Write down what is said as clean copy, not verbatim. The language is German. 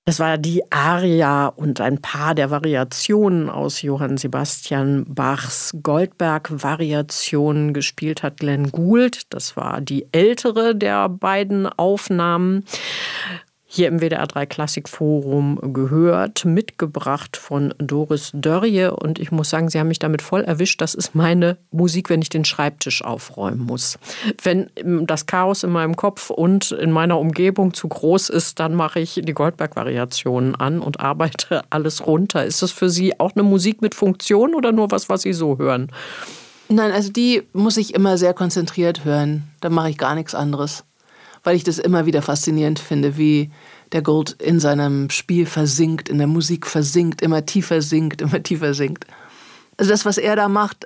Das war die Aria und ein paar der Variationen aus Johann Sebastian Bachs Goldberg-Variationen. Gespielt hat Glenn Gould. Das war die ältere der beiden Aufnahmen. Hier im WDR 3 Klassikforum gehört, mitgebracht von Doris Dörrie. Und ich muss sagen, Sie haben mich damit voll erwischt. Das ist meine Musik, wenn ich den Schreibtisch aufräumen muss. Wenn das Chaos in meinem Kopf und in meiner Umgebung zu groß ist, dann mache ich die Goldberg-Variationen an und arbeite alles runter. Ist das für Sie auch eine Musik mit Funktion oder nur was Sie so hören? Nein, also die muss ich immer sehr konzentriert hören. Da mache ich gar nichts anderes. Weil ich das immer wieder faszinierend finde, wie der Gould in seinem Spiel versinkt, in der Musik versinkt, immer tiefer sinkt, immer tiefer sinkt. Also das, was er da macht,